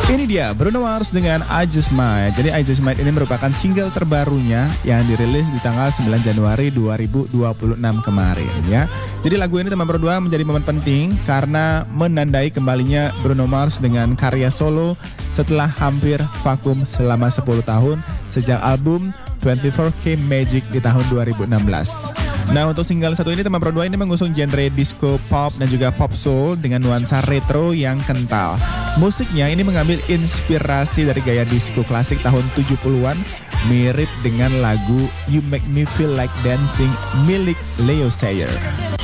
Ini dia Bruno Mars dengan I Just Might. Jadi I Just Might ini merupakan single terbarunya yang dirilis di tanggal 9 Januari 2026 kemarin ya. Jadi lagu ini teman berdua menjadi momen penting karena menandai kembalinya Bruno Mars dengan karya solo setelah hampir vakum selama 10 tahun sejak album 24K Magic di tahun 2016. Nah, untuk single satu ini teman berdua ini mengusung genre disco pop dan juga pop soul dengan nuansa retro yang kental. Musiknya ini mengambil inspirasi dari gaya disco klasik tahun 70-an, mirip dengan lagu You Make Me Feel Like Dancing milik Leo Sayer.